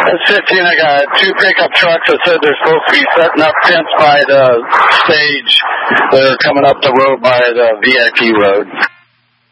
It's 15. I got 2 pickup trucks that said they're supposed to be setting up tents by the stage. They're coming up the road by the VIP road.